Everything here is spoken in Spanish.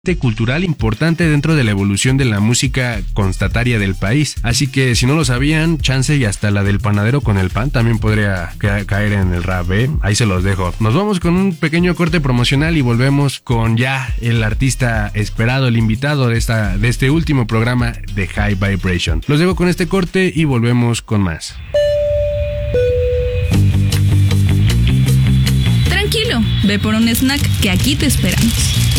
cultural importante dentro de la evolución de la música constataria del país. Así que si no lo sabían, chance y hasta la del panadero con el pan también podría caer en el rap, ¿eh? Ahí se los dejo. Nos vamos con un pequeño corte promocional y volvemos con ya el artista esperado, el invitado de este último programa de High Vibration. Los dejo con este corte y volvemos con más. Tranquilo, ve por un snack que aquí te esperamos.